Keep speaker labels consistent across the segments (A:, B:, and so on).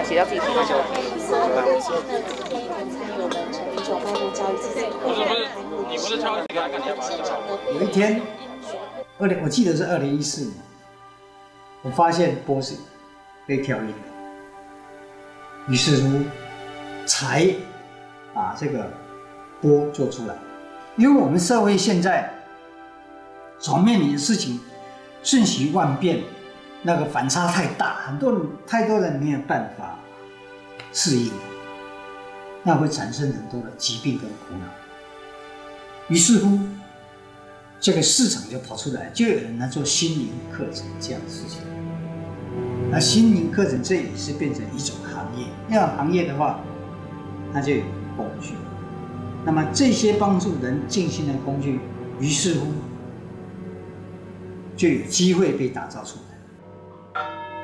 A: 写到自己手上就 OK。
B: 不是，你不是抄袭他，跟你
C: 有一天，我记得是2014年，我发现波是被调音的，于是乎才把这个波做出来。因为我们社会现在所面临的事情瞬息万变，那个反差太大，太多人没有办法适应，那会产生很多的疾病跟苦恼。于是乎，这个市场就跑出来，就有人来做心灵课程这样的事情。那心灵课程这也是变成一种行业，那种行业的话，它就有工具。那么这些帮助人静心的工具，于是乎就有机会被打造出来。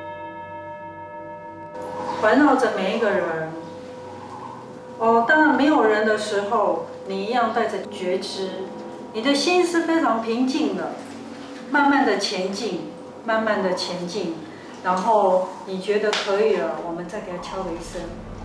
D: 环绕着每一个人。当然没有人的时候，你一样带着觉知，你的心是非常平静的，慢慢的前进，慢慢的前进，然后你觉得可以了，我们再给他敲了一声。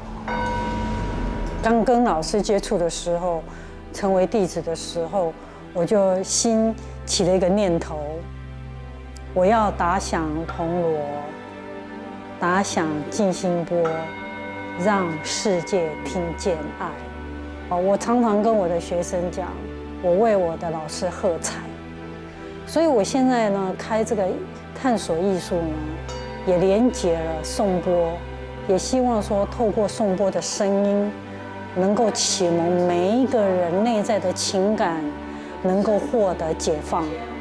D: 刚跟老师接触的时候，成为弟子的时候，我就心起了一个念头，我要打响铜锣，打响静心钵，让世界听见爱。我常常跟我的学生讲，我为我的老师喝彩。所以我现在呢，开这个探索艺术呢，也连结了颂钵，也希望说透过颂钵的声音，能够启蒙每一个人内在的情感，能够获得解放。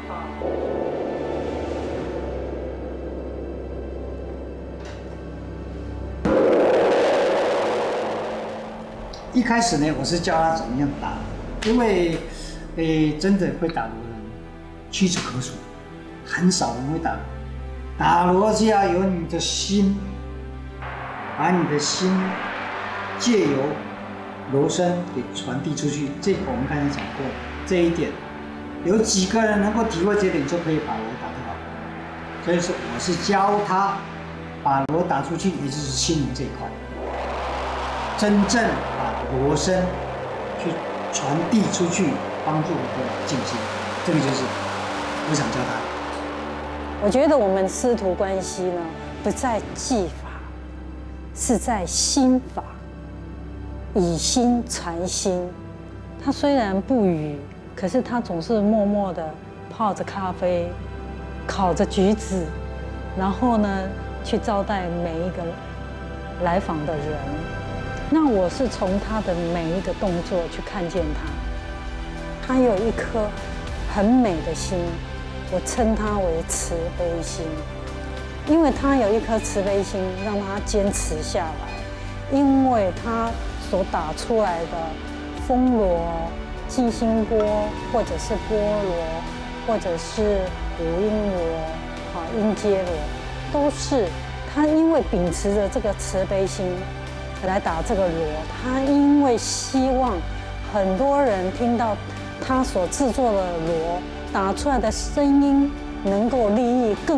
C: 一开始呢，我是教他怎么样打，因为真的会打锣的人屈指可数，很少人会打锣。打锣就要有你的心，把你的心借由锣声给传递出去。这个我们刚才讲过这一点，有几个人能够体会这点，就可以把锣打得好。所以说，我是教他把锣打出去，也就是心灵这一块，真正把锣声去传递出去，帮助一个静心。这个就是我想教他。
D: 我觉得我们师徒关系呢，不在技法，是在心法，以心传心。他虽然不语，可是他总是默默的泡着咖啡，烤着橘子，然后呢，去招待每一个来访的人。那我是从他的每一个动作去看见他，他有一颗很美的心。我称它为慈悲心，因为他有一颗慈悲心，让他坚持下来。因为他所打出来的风锣、静心钵，或者是波锣，或者是五音锣、音阶锣，都是他因为秉持着这个慈悲心来打这个锣。他因为希望很多人听到他所制作的锣打出来的声音能够利益更